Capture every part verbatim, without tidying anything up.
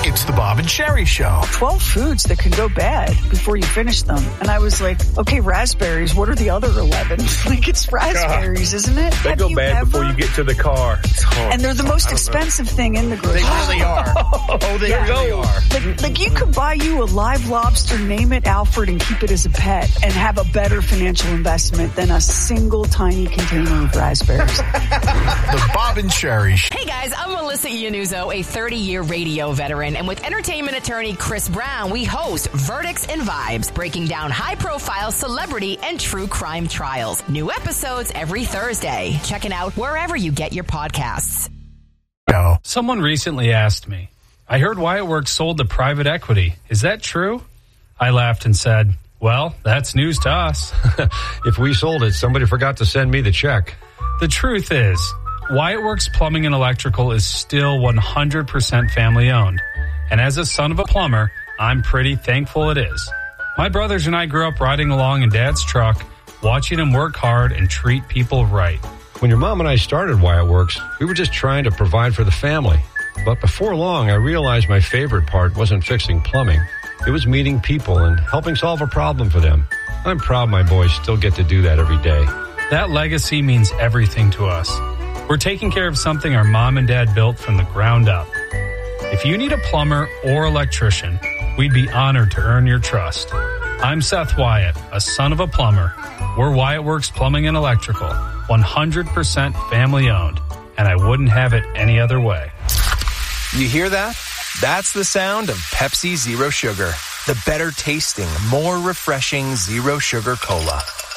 It's the Bob and Sherry Show. twelve foods that can go bad before you finish them. And I was like, okay, raspberries. What are the other eleven? Like, it's raspberries, God. Isn't it? They Have go bad ever? Before you get to the car. It's hard. And they're the most expensive know. thing in the grocery. They really are. Oh, they yeah. really are. Like, like, you could buy you a live lobster, name it Alfred, and keep it as a pet and have a better financial investment than a single tiny container of raspberries. The Bob and Sherry Show. Hey, guys, I'm Melissa Iannuzzo, a thirty-year radio veteran. And with entertainment attorney Chris Brown, we host Verdicts and Vibes, breaking down high-profile celebrity and true crime trials. New episodes every Thursday. Check it out wherever you get your podcasts. No. Someone recently asked me, I heard Wyatt Works sold to private equity. Is that true? I laughed and said, well, that's news to us. If we sold it, somebody forgot to send me the check. The truth is, Wyatt Works Plumbing and Electrical is still one hundred percent family owned. And as a son of a plumber, I'm pretty thankful it is. My brothers and I grew up riding along in Dad's truck, watching him work hard and treat people right. When your mom and I started Wyatt Works, we were just trying to provide for the family. But before long, I realized my favorite part wasn't fixing plumbing. It was meeting people and helping solve a problem for them. I'm proud my boys still get to do that every day. That legacy means everything to us. We're taking care of something our mom and dad built from the ground up. If you need a plumber or electrician, we'd be honored to earn your trust. I'm Seth Wyatt, a son of a plumber. We're Wyatt Works Plumbing and Electrical, one hundred percent family owned, and I wouldn't have it any other way. You hear that? That's the sound of Pepsi Zero Sugar, the better tasting, more refreshing zero sugar cola.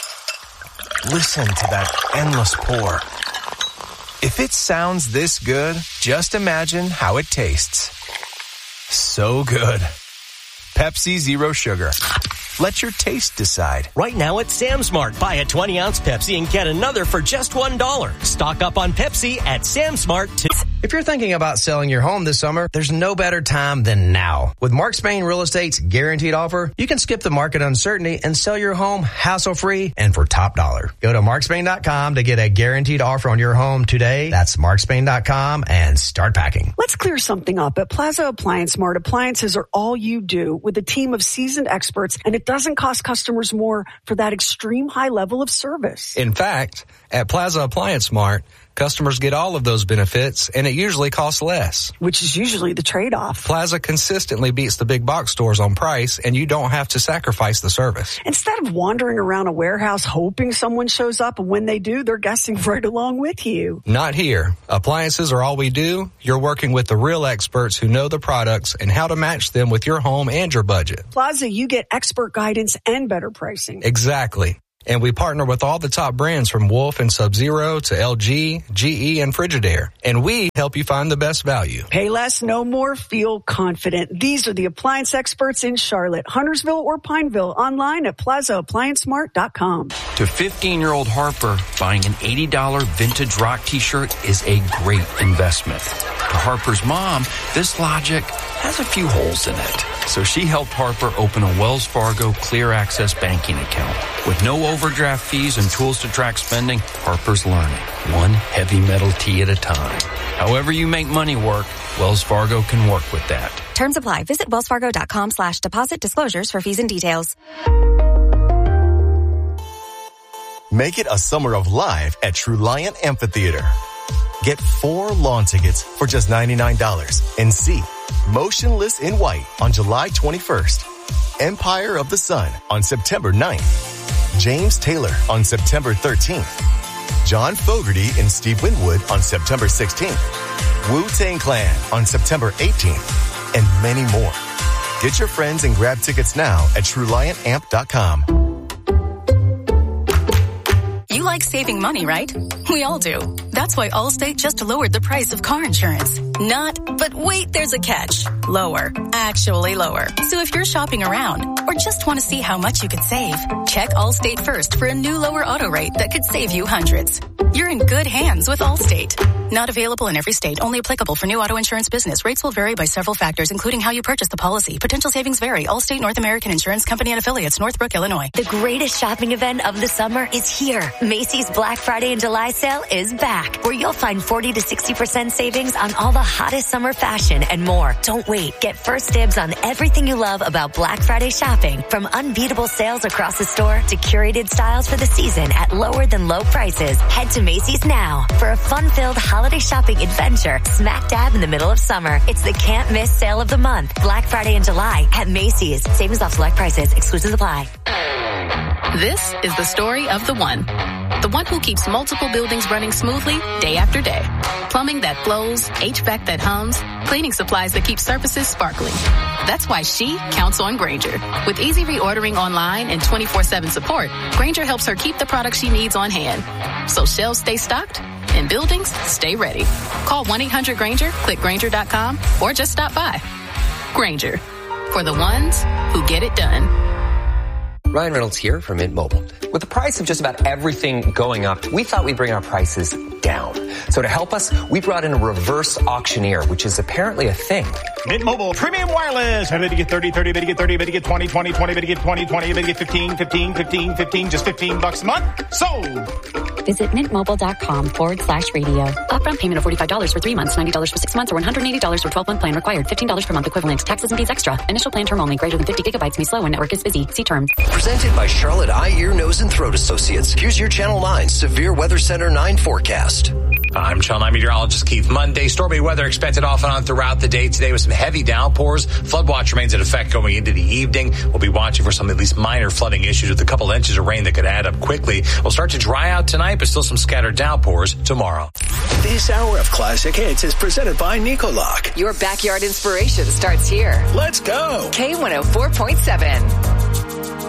Listen to that endless pour. If it sounds this good, just imagine how it tastes. So good. Pepsi Zero Sugar. Let your taste decide. Right now at Sam's Mart, buy a twenty ounce Pepsi and get another for just one dollar. Stock up on Pepsi at Sam's Mart too. If you're thinking about selling your home this summer, there's no better time than now. With Mark Spain Real Estate's guaranteed offer, you can skip the market uncertainty and sell your home hassle-free and for top dollar. Go to mark spain dot com to get a guaranteed offer on your home today. That's mark spain dot com and start packing. Let's clear something up. At Plaza Appliance Mart, appliances are all you do with a team of seasoned experts, and it doesn't cost customers more for that extreme high level of service. In fact, at Plaza Appliance Mart, customers get all of those benefits, and it usually costs less. Which is usually the trade-off. Plaza consistently beats the big box stores on price, and you don't have to sacrifice the service. Instead of wandering around a warehouse hoping someone shows up, and when they do, they're guessing right along with you. Not here. Appliances are all we do. You're working with the real experts who know the products and how to match them with your home and your budget. Plaza, you get expert guidance and better pricing. Exactly. And we partner with all the top brands from Wolf and Sub-Zero to L G, G E, and Frigidaire. And we help you find the best value. Pay less, no more, feel confident. These are the appliance experts in Charlotte, Huntersville, or Pineville. Online at plaza appliance mart dot com. To fifteen-year-old Harper, buying an eighty dollars vintage rock t-shirt is a great investment. To Harper's mom, this logic has a few holes in it. So she helped Harper open a Wells Fargo Clear Access banking account. With no overdraft fees and tools to track spending, Harper's learning, one heavy metal tee at a time. However you make money work, Wells Fargo can work with that. Terms apply. Visit wellsfargo.com slash deposit disclosures for fees and details. Make it a summer of live at Truliant Amphitheater. Get four lawn tickets for just ninety-nine dollars and see Motionless in White on July twenty-first, Empire of the Sun on September ninth, James Taylor on September thirteenth, John Fogerty and Steve Winwood on September sixteenth, Wu-Tang Clan on September eighteenth, and many more. Get your friends and grab tickets now at Truliant Amp dot com. You like saving money, right? We all do. That's why Allstate just lowered the price of car insurance. Not, but wait, there's a catch. Lower. Actually lower. So if you're shopping around or just want to see how much you could save, check Allstate first for a new lower auto rate that could save you hundreds. You're in good hands with Allstate. Not available in every state. Only applicable for new auto insurance business. Rates will vary by several factors, including how you purchase the policy. Potential savings vary. Allstate North American Insurance Company and Affiliates, Northbrook, Illinois. The greatest shopping event of the summer is here. Macy's Black Friday and July sale is back, where you'll find forty to sixty percent savings on all the hottest summer fashion and more. Don't wait. Get first dibs on everything you love about Black Friday shopping. From unbeatable sales across the store to curated styles for the season at lower than low prices. Head to Macy's now for a fun-filled holiday shopping adventure smack dab in the middle of summer. It's the can't miss sale of the month. Black Friday in July at Macy's. Savings off select prices. Exclusions apply. This is the story of the one. The one who keeps multiple buildings running smoothly day after day. Plumbing that flows, H V A C that hums, cleaning supplies that keep surfaces sparkling. That's why she counts on Grainger. With easy reordering online and twenty-four seven support, Grainger helps her keep the products she needs on hand. So shelves stay stocked and buildings stay ready. Call one eight hundred Grainger, click Grainger dot com, or just stop by. Grainger, for the ones who get it done. Ryan Reynolds here from Mint Mobile. With the price of just about everything going up, we thought we'd bring our prices down. So to help us, we brought in a reverse auctioneer, which is apparently a thing. Mint Mobile Premium Wireless. Ready to get thirty, thirty, ready to get thirty, ready to get twenty, twenty, twenty, ready to get twenty, twenty, ready to get fifteen, fifteen, fifteen, fifteen, just fifteen bucks a month. Sold! Visit mintmobile.com forward slash radio. Upfront payment of forty-five dollars for three months, ninety dollars for six months, or one hundred eighty dollars for twelve-month plan required. fifteen dollars per month equivalent. Taxes and fees extra. Initial plan term only. Greater than fifty gigabytes may slow when network is busy. See terms. Presented by Charlotte Eye, Ear, Nose, and Throat Associates. Here's your Channel nine Severe Weather Center nine forecast. I'm Channel nine meteorologist Keith Monday. Stormy weather expected off and on throughout the day today with some heavy downpours. Flood watch remains in effect going into the evening. We'll be watching for some at least minor flooding issues with a couple inches of rain that could add up quickly. We'll start to dry out tonight, but still some scattered downpours tomorrow. This hour of Classic Hits is presented by Nicolock. Your backyard inspiration starts here. Let's go. K one oh four point seven.